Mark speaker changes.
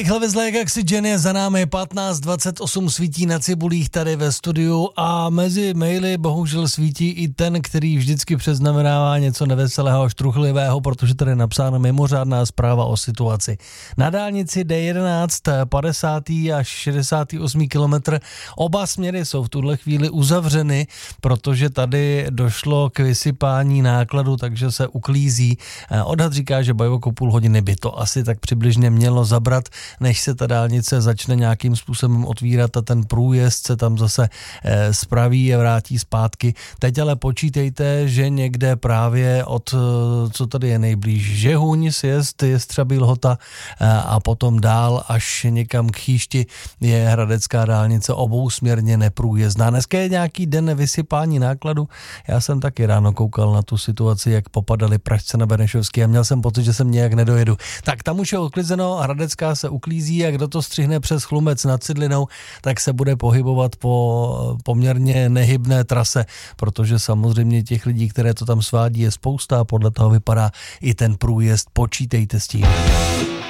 Speaker 1: Rychle vyzlé, jak si Jen je za námi, 15:28 svítí na cibulích tady ve studiu a mezi maily bohužel svítí i ten, který vždycky předznamenává něco neveselého, štruchlivého, protože tady je napsáno mimořádná zpráva o situaci. Na dálnici D11 50. až 68. kilometr oba směry jsou v tuhle chvíli uzavřeny, protože tady došlo k vysypání nákladu, takže se uklízí. Odhad říká, že jako půl hodiny by to asi tak přibližně mělo zabrat, než se ta dálnice začne nějakým způsobem otvírat a ten průjezd se tam zase spraví a vrátí zpátky. Teď ale počítejte, že někde právě od, co tady je nejblíž, Žehuň, sjezd Jestřabí Lhota a potom dál až někam k Chýšti je hradecká dálnice obousměrně neprůjezdná. Dneska je nějaký den vysypání nákladu. Já jsem taky ráno koukal na tu situaci, jak popadaly Pražce na Benešovský a měl jsem pocit, že jsem nějak nedojedu. Tak tam už je odklizeno, hradecká se uklízí a kdo to střihne přes Chlumec nad Cidlinou, tak se bude pohybovat po poměrně nehybné trase, protože samozřejmě těch lidí, které to tam svádí, je spousta a podle toho vypadá i ten průjezd. Počítejte s tím.